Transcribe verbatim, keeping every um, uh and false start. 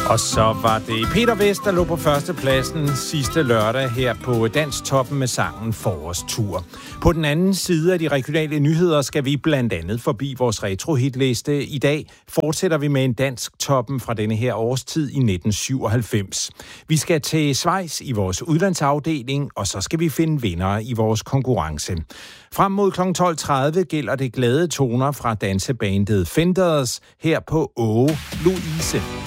Og så var det Peter Vest, der lå på førstepladsen sidste lørdag her på Danstoppen med sangen Forårstur. På den anden side af de regionale nyheder skal vi blandt andet forbi vores retrohitliste. I dag fortsætter vi med en dansk toppen fra denne her årstid i nitten syvoghalvfems. Vi skal til Schweiz i vores udlandsafdeling, og så skal vi finde vindere i vores konkurrence. Frem mod klokken tolv tredive gælder det glade toner fra dansebandet Fenders her på Åge Louise.